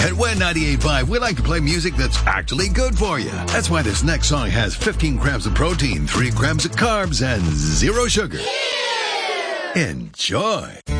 At Win 98.5, we like to play music that's actually good for you. That's why this next song has 15 grams of protein, 3 grams of carbs, and 0 sugar. Enjoy.